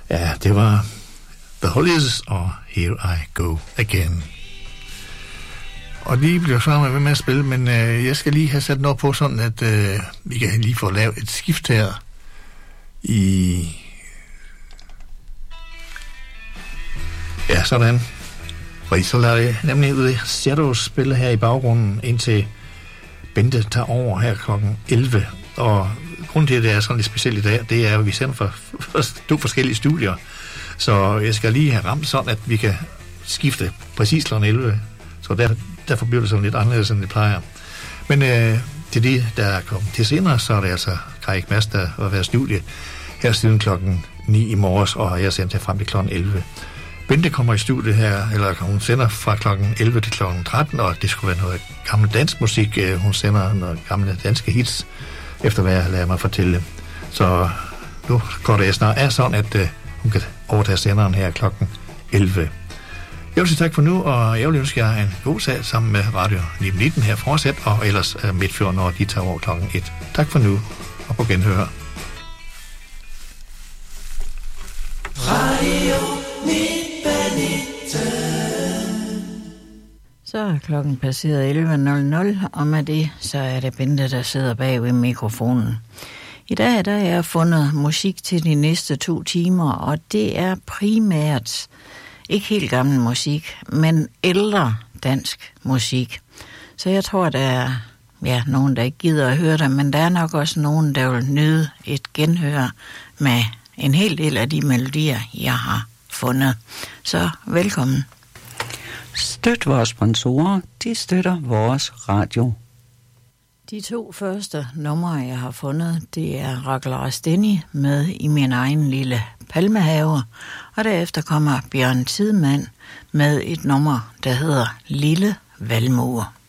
Ja, det var The Hollies og Here I Go Again. Og de bliver så med at spille, men jeg skal lige have sat noget på, sådan at vi kan lige få lavet et skift her i... Ja, sådan. For så lader jeg nemlig ud af Shadows spille her i baggrunden, indtil Bente tager over her kl. 11. Og grunden til, at det er sådan lidt specielt i dag, det er, at vi sender fra 2 forskellige studier. Så jeg skal lige have ramt sådan, at vi kan skifte præcis kl. 11. Så derfor bliver det sådan lidt anderledes, end det plejer. Men til de, der er kommet til senere, så er det altså Karik Madsen, der har været studie her siden klokken 9 i morges, og jeg sendte frem til kl. 11. Bente kommer i studiet her, eller hun sender fra kl. 11 til kl. 13, og det skulle være noget gammel dansk musik. Hun sender noget gamle danske hits, efter hvad jeg lader mig fortælle. Så nu går det snart er sådan, at hun kan overtage senderen her kl. 11. Jeg vil sige tak for nu, og jeg vil ønske jer en god sag sammen med Radio 19 her fortsat, og ellers Midtfjord, når de tager over klokken 1. Tak for nu, og på genhør. Radio 19. Så er klokken passeret 11.00, og med det, så er det Bente, der sidder bag ved mikrofonen. I dag der har jeg fundet musik til de næste 2 timer, og det er primært ikke helt gammel musik, men ældre dansk musik. Så jeg tror, der er nogen, der ikke gider at høre det, men der er nok også nogen, der vil nyde et genhør med en hel del af de melodier, jeg har fundet. Så velkommen. Støt vores sponsorer, de støtter vores radio. De 2 første numre, jeg har fundet, det er Rachel Rasteni med I min egen lille palmehave, og derefter kommer Bjørn Tidemand med et nummer, der hedder Lille Valmue.